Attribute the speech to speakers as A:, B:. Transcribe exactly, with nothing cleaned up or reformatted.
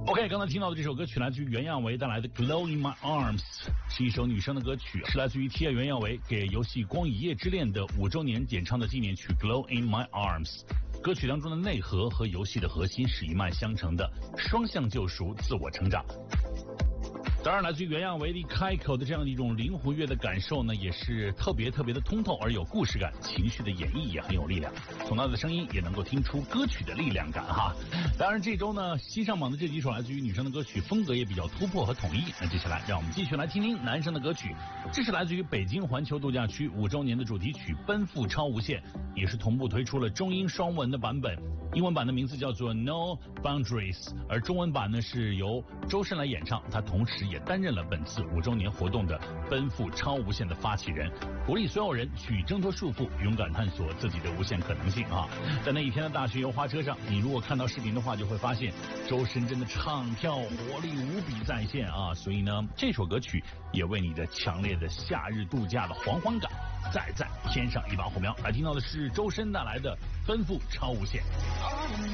A: OK， 刚才听到的这首歌曲来自于袁娅维带来的《Glow in My Arms》，是一首女生的歌曲，是来自于 Tia 袁娅维给游戏《光一夜之恋》的五周年演唱的纪念曲《Glow in My Arms》。歌曲当中的内核和游戏的核心是一脉相承的，双向救赎，自我成长。当然，来自于袁娅维的开口的这样的一种灵魂乐的感受呢，也是特别特别的通透而有故事感，情绪的演绎也很有力量。从她的声音也能够听出歌曲的力量感哈。当然，这周呢新上榜的这几首来自于女生的歌曲，风格也比较突破和统一。那接下来让我们继续来听听男生的歌曲，这是来自于北京环球度假区五周年的主题曲《奔赴超无限》，也是同步推出了中英双文的版本。英文版的名字叫做 No Boundaries， 而中文版呢是由周深来演唱，他同时也担任了本次五周年活动的奔赴超无限的发起人，鼓励所有人去挣脱束缚，勇敢探索自己的无限可能性啊！在那一天的大学游花车上，你如果看到视频的话，就会发现周深真的唱跳活力无比在线啊！所以呢，这首歌曲也为你的强烈的夏日度假的狂欢感再再添上一把火苗。来听到的是周深带来的《奔赴超无限》。